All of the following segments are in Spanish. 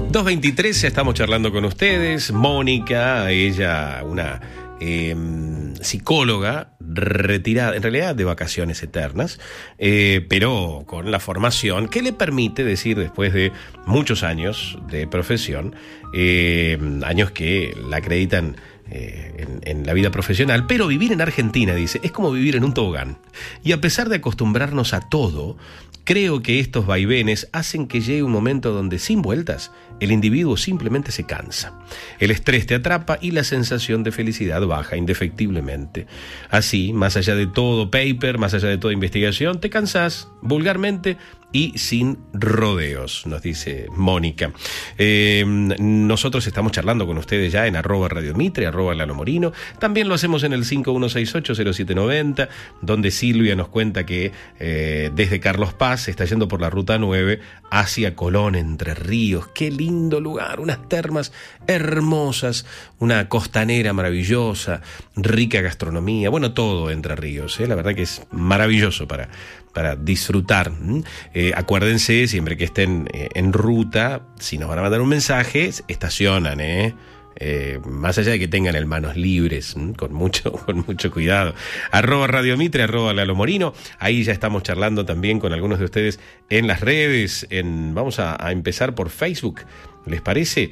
2:23, ya estamos charlando con ustedes. Mónica, ella, una psicóloga retirada, en realidad de vacaciones eternas, pero con la formación que le permite decir, después de muchos años de profesión, años que la acreditan en la vida profesional, pero vivir en Argentina, dice, es como vivir en un tobogán. Y a pesar de acostumbrarnos a todo, creo que estos vaivenes hacen que llegue un momento donde, sin vueltas, el individuo simplemente se cansa. El estrés te atrapa y la sensación de felicidad baja indefectiblemente. Así, más allá de todo paper, más allá de toda investigación, te cansás vulgarmente y sin rodeos, nos dice Mónica. Nosotros estamos charlando con ustedes ya en @radiomitre, @lalomorino. También lo hacemos en el 5168-0790, donde Silvia nos cuenta que desde Carlos Paz está yendo por la ruta 9 hacia Colón, Entre Ríos. Qué lindo lugar, unas termas hermosas, una costanera maravillosa, rica gastronomía, bueno, todo Entre Ríos, la verdad que es maravilloso para disfrutar. Acuérdense, siempre que estén en ruta, si nos van a mandar un mensaje, estacionan, más allá de que tengan el manos libres, con mucho cuidado. @radiomitre, @lalomorino. Ahí ya estamos charlando también con algunos de ustedes en las redes. Vamos a empezar por Facebook, ¿les parece?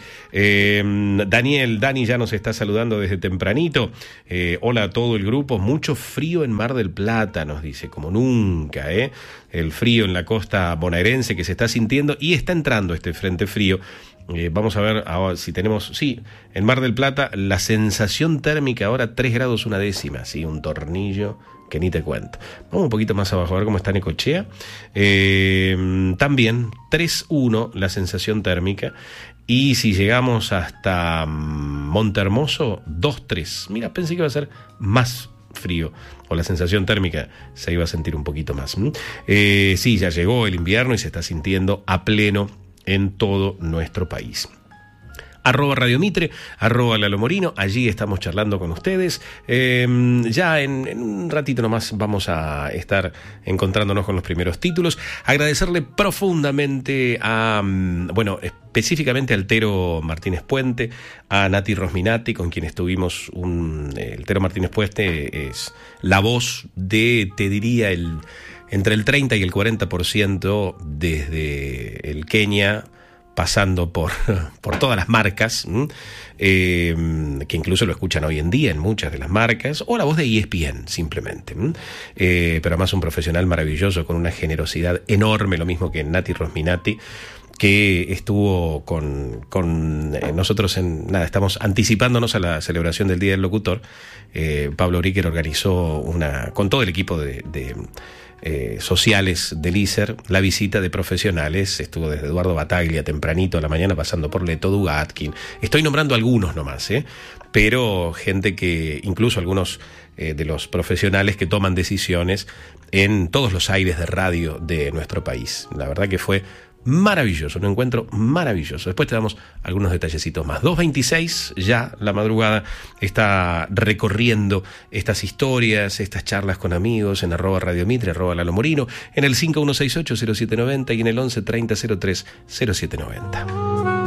Dani ya nos está saludando desde tempranito. Hola a todo el grupo. Mucho frío en Mar del Plata, nos dice, como nunca, el frío en la costa bonaerense que se está sintiendo, y está entrando este frente frío. Vamos a ver ahora si tenemos, sí, en Mar del Plata la sensación térmica ahora 3 grados 1/10, sí, un tornillo que ni te cuento. Vamos un poquito más abajo a ver cómo está Necochea. También 3,1 la sensación térmica. Y si llegamos hasta Montehermoso, 2,3. Mira, pensé que iba a ser más frío, o la sensación térmica se iba a sentir un poquito más. Sí, ya llegó el invierno y se está sintiendo a pleno en todo nuestro país. @radiomitre, @lalomorino, allí estamos charlando con ustedes. Ya en un ratito nomás vamos a estar encontrándonos con los primeros títulos. Agradecerle profundamente específicamente al Tero Martínez Puente, a Nati Rosminati, con quien estuvimos el Tero Martínez Puente es la voz de, te diría, entre el 30 y el 40% desde el Kenia, pasando por todas las marcas, que incluso lo escuchan hoy en día en muchas de las marcas, o la voz de ESPN, simplemente. Pero además un profesional maravilloso, con una generosidad enorme, lo mismo que Nati Rosminati, que estuvo con nosotros estamos anticipándonos a la celebración del Día del Locutor. Pablo Bricker organizó con todo el equipo de sociales del ISER, la visita de profesionales. Estuvo desde Eduardo Bataglia tempranito a la mañana, pasando por Leto Dugatkin. Estoy nombrando algunos nomás, pero gente que, incluso algunos de los profesionales que toman decisiones en todos los aires de radio de nuestro país. La verdad que fue maravilloso, un encuentro maravilloso. Después te damos algunos detallecitos más. 2:26, ya la madrugada está recorriendo estas historias, estas charlas con amigos en @radiomitre, @lalomorino, en el 5168-0790 y en el 11 30 03 0790.